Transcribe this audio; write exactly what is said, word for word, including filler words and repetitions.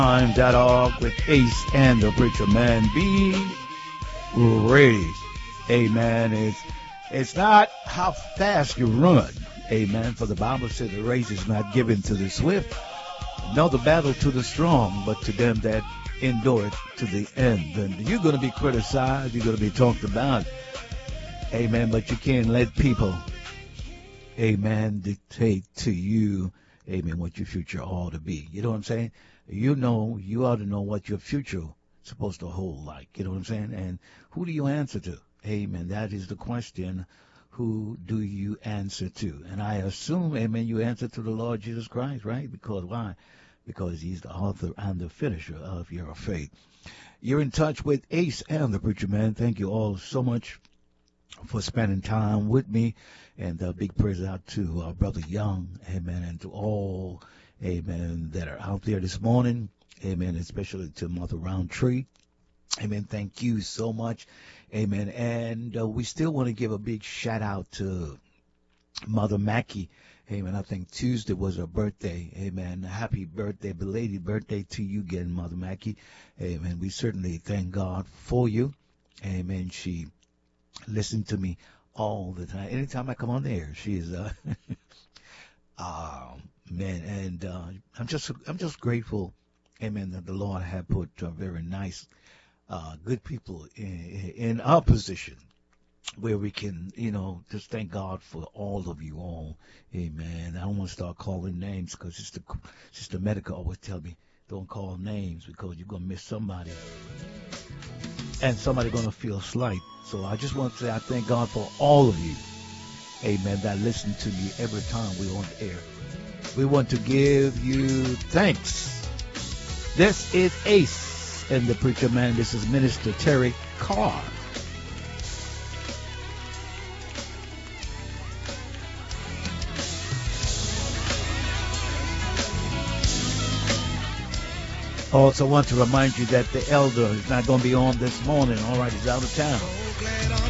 time dot org with Ace and the Preacher Man. Be ready. Amen. It's, it's not how fast you run. Amen. For the Bible said the race is not given to the swift, nor the battle to the strong, but to them that endure it to the end. And you're going to be criticized. You're going to be talked about. Amen. But you can't let people, amen, dictate to you, amen, what your future ought to be. You know what I'm saying? You know, you ought to know what your future is supposed to hold like. You know what I'm saying? And who do you answer to? Amen. That is the question. Who do you answer to? And I assume, amen, you answer to the Lord Jesus Christ, right? Because why? Because he's the author and the finisher of your faith. You're in touch with Ace and the Preacher Man. Thank you all so much for spending time with me. And a big praise out to our brother Young, amen, and to all, amen, that are out there this morning, amen, especially to Mother Roundtree. Amen. Thank you so much. Amen. And uh, we still want to give a big shout out to Mother Mackie. Amen. I think Tuesday was her birthday. Amen. Happy birthday, belated birthday to you again, Mother Mackie. Amen. We certainly thank God for you. Amen. She listened to me all the time. Anytime I come on there, she is, uh, uh man. And uh, I'm just, I'm just grateful. Amen. That the Lord had put a very nice, Uh, good people in, in our position where we can, you know, just thank God for all of you all. Amen. I don't want to start calling names because Sister, Sister Medica always tell me, don't call names because you're going to miss somebody. And somebody going to feel slight. So I just want to say I thank God for all of you. Amen. That listen to me every time we're on the air. We want to give you thanks. This is Ace and the Preacher Man. This is Minister Terry Carr. Also want to remind you that the elder is not going to be on this morning. All right, he's out of town.